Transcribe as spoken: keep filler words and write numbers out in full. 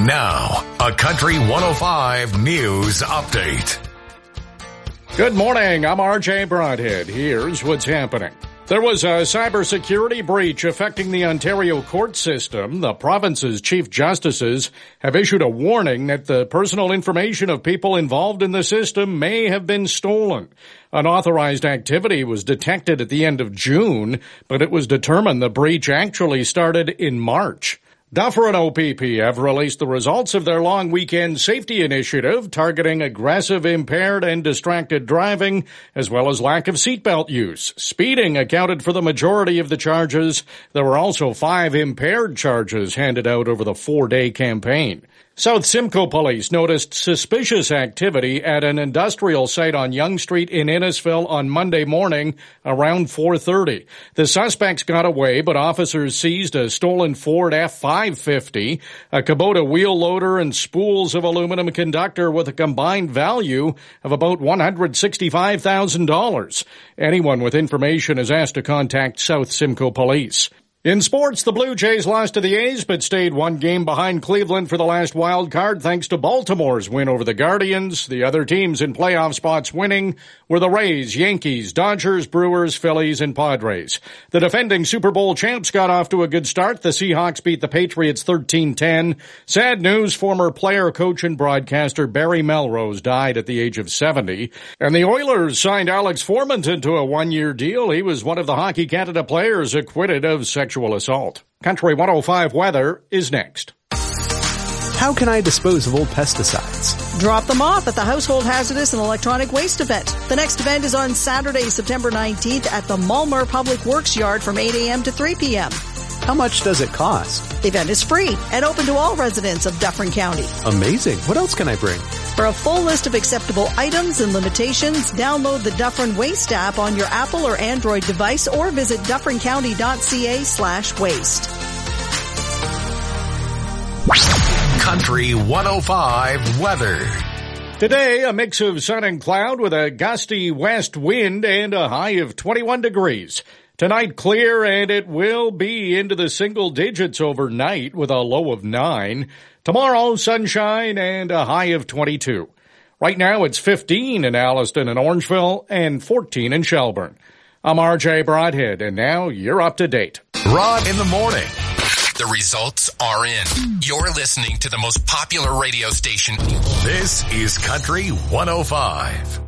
Now, a Country one oh five News Update. Good morning. I'm R J Broadhead. Here's what's happening. There was a cybersecurity breach affecting the Ontario court system. The province's chief justices have issued a warning that the personal information of people involved in the system may have been stolen. Unauthorized activity was detected at the end of June, but it was determined the breach actually started in March. Dufferin O P P have released the results of their long weekend safety initiative targeting aggressive, impaired, and distracted driving, as well as lack of seatbelt use. Speeding accounted for the majority of the charges. There were also five impaired charges handed out over the four-day campaign. South Simcoe Police noticed suspicious activity at an industrial site on Yonge Street in Innisfil on Monday morning around four thirty. The suspects got away, but officers seized a stolen Ford F five fifty, a Kubota wheel loader, and spools of aluminum conductor with a combined value of about one hundred sixty-five thousand dollars. Anyone with information is asked to contact South Simcoe Police. In sports, the Blue Jays lost to the A's but stayed one game behind Cleveland for the last wild card thanks to Baltimore's win over the Guardians. The other teams in playoff spots winning were the Rays, Yankees, Dodgers, Brewers, Phillies, and Padres. The defending Super Bowl champs got off to a good start. The Seahawks beat the Patriots thirteen ten. Sad news, former player, coach, and broadcaster Barry Melrose died at the age of seventy. And the Oilers signed Alex Formenton to a one-year deal. He was one of the Hockey Canada players acquitted of sexual assault. Country one oh five weather is next. How can I dispose of old pesticides? Drop them off at the Household Hazardous and Electronic Waste event. The next event is on Saturday, September nineteenth at the Mulmer Public Works Yard from eight a.m. to three p.m. How much does it cost? The event is free and open to all residents of Dufferin County. Amazing. What else can I bring? For a full list of acceptable items and limitations, download the Dufferin Waste app on your Apple or Android device or visit dufferincounty.ca slash waste. Country one oh five weather. Today, a mix of sun and cloud with a gusty west wind and a high of twenty-one degrees. Tonight, clear, and it will be into the single digits overnight with a low of nine. Tomorrow, sunshine and a high of twenty-two. Right now, it's fifteen in Alliston and Orangeville and fourteen in Shelburne. I'm R J Broadhead, and now you're up to date. Rod in the morning. The results are in. You're listening to the most popular radio station. This is Country one oh five.